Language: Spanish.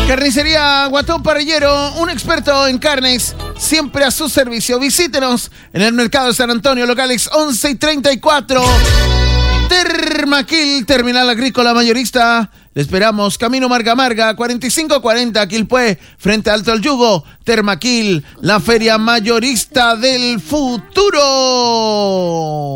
Carnicería Guatón Parrillero, un experto en carnes, siempre a su servicio. Visítenos en el Mercado de San Antonio, locales 11 y 34. Termaquil, Terminal Agrícola Mayorista. Le esperamos, Camino Marga Marga, 4540, Quilpué, frente a Alto el Yugo. Termaquil, la feria mayorista del futuro.